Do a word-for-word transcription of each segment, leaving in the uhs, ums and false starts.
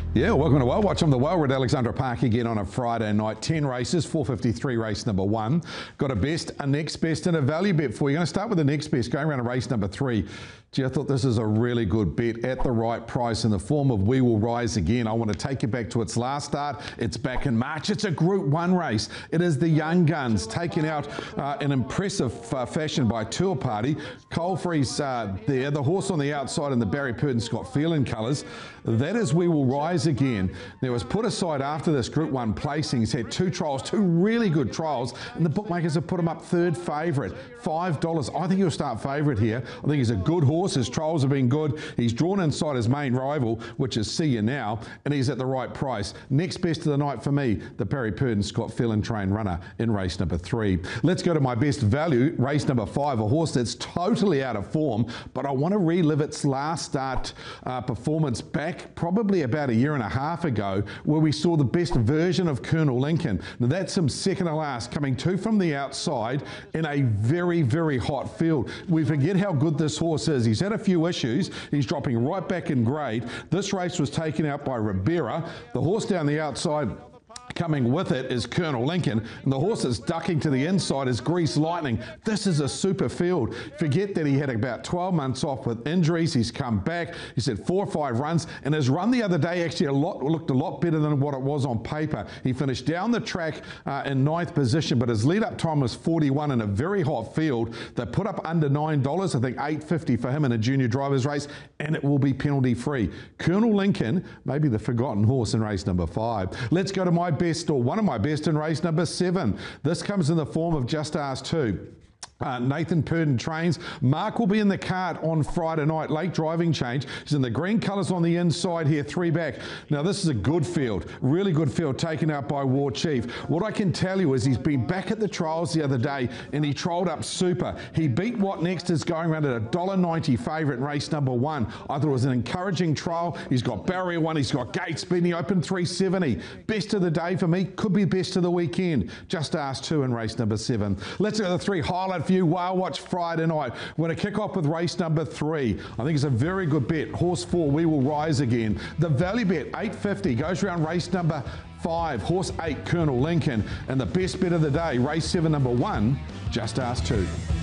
Yeah, welcome to Well Watch. I'm the Well Red Alexandra Park again on a Friday night. ten races, four fifty-three race number one. Got a best, a next best and a value bet for you. Going to start with the next best, going around to race number three. Gee, I thought this is a really good bet at the right price in the form of We Will Rise Again. I want to take you back to its last start. It's back in March. It's a Group one race. It is the Young Guns taken out uh, in impressive uh, fashion by Tour Party. Coalfree's uh, there. The horse on the outside in the Barry Purdon Scott Phelan colours. That is We Will Rise Again. There was put aside after this Group one placing. He's had two trials, two really good trials, and the bookmakers have put him up third favourite, five dollars. I think he'll start favourite here. I think he's a good horse. His trials have been good. He's drawn inside his main rival, which is See You Now, and he's at the right price. Next best of the night for me, the Barry Purdon Scott Phelan train runner in race number three. Let's go to my best value, race number five, a horse that's totally out of form, but I want to relive its last start uh, performance back probably about a year and a half ago, where we saw the best version of Colonel Lincoln. Now that's him second to last, coming two from the outside in a very, very hot field. We forget how good this horse is. He's had a few issues. He's dropping right back in grade. This race was taken out by Ribera. The horse down the outside coming with it is Colonel Lincoln, and the horse that's ducking to the inside is Grease Lightning. This is a super field. Forget that he had about twelve months off with injuries. He's come back. He's had four or five runs, and his run the other day actually a lot looked a lot better than what it was on paper. He finished down the track uh, in ninth position, but his lead-up time was forty-one in a very hot field. They put up under nine dollars, I think eight fifty for him in a junior drivers race, and it will be penalty-free. Colonel Lincoln, maybe the forgotten horse in race number five. Let's go to my best, or one of my best, in race number seven. This comes in the form of Just Ask Two. Uh, Nathan Purdon trains. Mark will be in the cart on Friday night. Late driving change. He's in the green colours on the inside here, three back. Now this is a good field, really good field, taken out by War Chief. What I can tell you is he's been back at the trials the other day and he trolled up super. He beat What Next is going around at a one dollar ninety favourite in race number one. I thought it was an encouraging trial. He's got barrier one, he's got gate speed, he opened three seventy. Best of the day for me, could be best of the weekend. Just Ask Two in race number seven. Let's go to the three highlight for you. Whale Watch Friday night. We're going to kick off with race number three. I think it's a very good bet. Horse four, We Will Rise Again. The value bet, eight fifty, goes around race number five. Horse eight, Colonel Lincoln. And the best bet of the day, race seven, number one, Just Ask Two.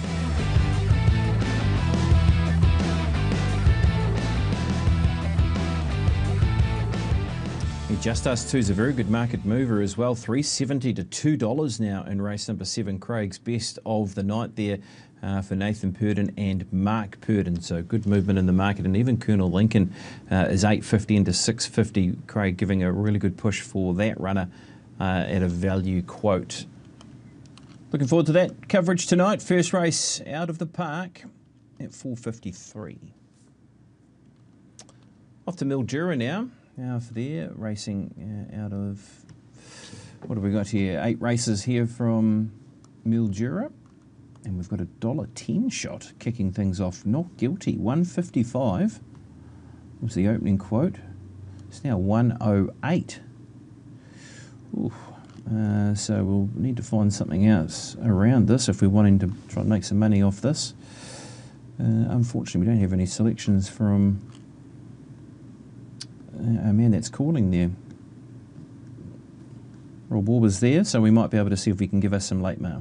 Just Ask Two is a very good market mover as well. three seventy to two dollars now in race number seven. Craig's best of the night there uh, for Nathan Purdon and Mark Purdon. So good movement in the market. And even Colonel Lincoln uh, is eight fifty into six fifty. Craig giving a really good push for that runner uh, at a value quote. Looking forward to that coverage tonight. First race out of the park at four fifty-three. Off to Mildura now. Now for there, racing uh, out of, what have we got here? Eight races here from Mildura. And we've got a one dollar ten shot kicking things off. Not Guilty, one fifty-five was the opening quote. It's now one oh eight. Ooh. Uh, so we'll need to find something else around this if we're wanting to try and make some money off this. Uh, unfortunately, we don't have any selections from... Oh man, that's calling there. Rob Warber's there, so we might be able to see if we can give us some late mail.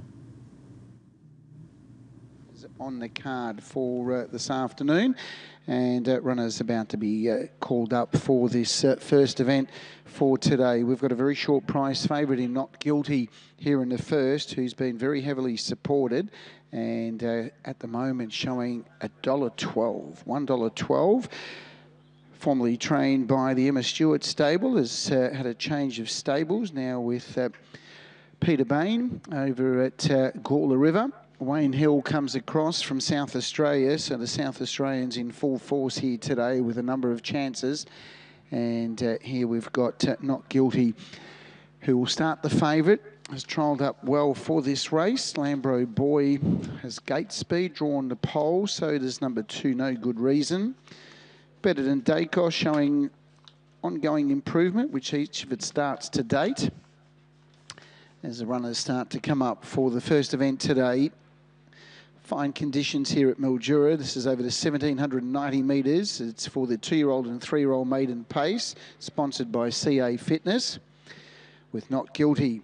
On the card for uh, this afternoon, and uh, runners about to be uh, called up for this uh, first event for today. We've got a very short price favourite in Not Guilty here in the first, who's been very heavily supported, and uh, at the moment showing a one dollar twelve. one dollar twelve. Formerly trained by the Emma Stewart stable, has uh, had a change of stables now with uh, Peter Bain over at uh, Gawler River. Wayne Hill comes across from South Australia, so the South Australians in full force here today with a number of chances. And uh, here we've got uh, Not Guilty, who will start the favourite. Has trialled up well for this race. Lambro Boy has gate speed, drawn the pole, so does number two, No Good Reason. Better Than Dacos showing ongoing improvement, which each of its starts to date. As the runners start to come up for the first event today Fine conditions here at Mildura. This is over the seventeen ninety metres. It's for the two-year-old and three-year-old maiden pace, sponsored by C A Fitness, with Not Guilty,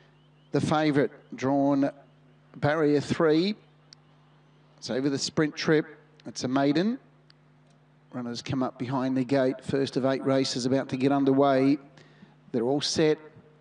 the favourite, drawn barrier three. It's over the sprint trip. It's a maiden. Runners come up behind the gate. First of eight races about to get underway. They're all set.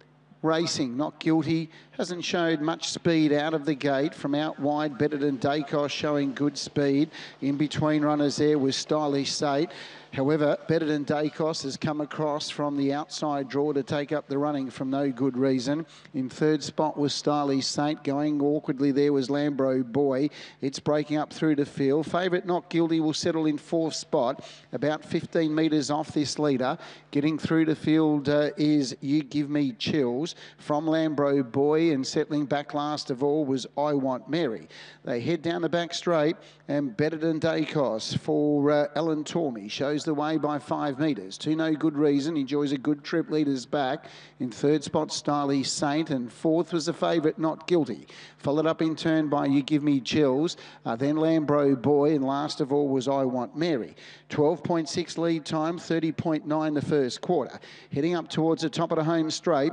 Racing, Not Guilty, hasn't showed much speed out of the gate. From out wide, Better Than Dacos showing good speed. In between runners there was Stylish Saint. However, Better Than Dacos has come across from the outside draw to take up the running from No Good Reason. In third spot was Stylish Saint. Going awkwardly there was Lambro Boy. It's breaking up through the field. Favourite Not Guilty will settle in fourth spot, about fifteen metres off this leader. Getting through the field uh, is You Give Me Chills from Lambro Boy, and settling back last of all was I Want Mary. They head down the back straight, and Better Than Dacos for uh, Alan Tormey shows the way by five metres. To No Good Reason enjoys a good trip, leaders back. In third spot, Stylish Saint, and fourth was the favourite Not Guilty. Followed up in turn by You Give Me Chills, uh, then Lambro Boy, and last of all was I Want Mary. twelve point six lead time, thirty point nine the first quarter. Heading up towards the top of the home straight.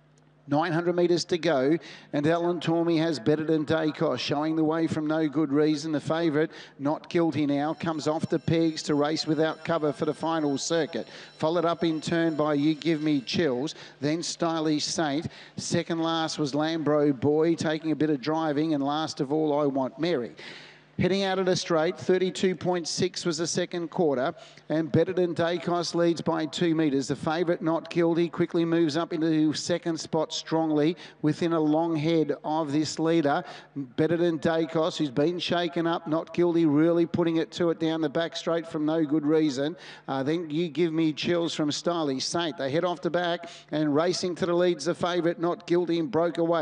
nine hundred metres to go, and Alan Tormey has Better Than Dacos showing the way from No Good Reason. The favourite, Not Guilty now, comes off the pegs to race without cover for the final circuit. Followed up in turn by You Give Me Chills, then Stylish Saint. Second last was Lambro Boy, taking a bit of driving, and last of all, I Want Mary. Heading out at a straight, thirty-two point six was the second quarter, and Better Than Dacos leads by two metres. The favourite, Not Guilty, quickly moves up into second spot strongly within a long head of this leader. Better Than Dacos, who's been shaken up. Not Guilty really putting it to it down the back straight from No Good Reason. Uh, then You Give Me Chills from Stylish Saint. They head off the back, and racing to the leads the favourite, Not Guilty, and broke away.